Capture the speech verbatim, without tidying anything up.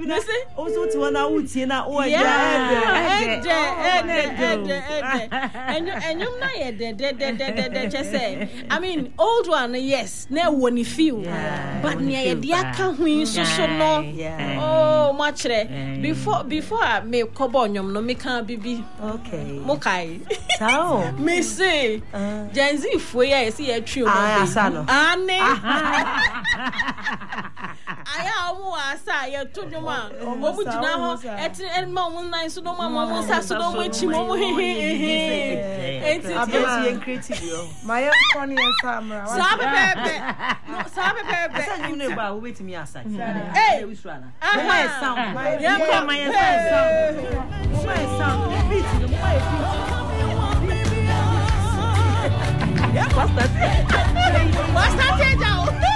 Also to one out here oh yeah and and you na de de de de just say I mean old one yes na woni feel but near the aka hu so so no oh much before before me kobo nyom no me kan bibi okay mo kai sao me say Gen Z fo ya see ya twi o ah asa no ane aya omo asa ya to nyoma omo gina ho eti enma omo nan so no mama omo sa so no mo chi mo he he eti abesi en creative yo my funny and camera sabe bebe no sabe bebe asa nyim ne ba wo betimi asa eh we sura na my sound yeah come my sound my sound beat no my beat yeah what's that what's that